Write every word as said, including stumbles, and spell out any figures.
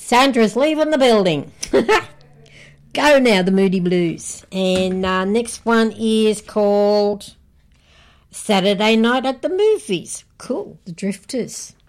Sandra's leaving the building. Go now, the Moody Blues. And uh, next one is called Saturday Night at the Movies. Cool, the Drifters.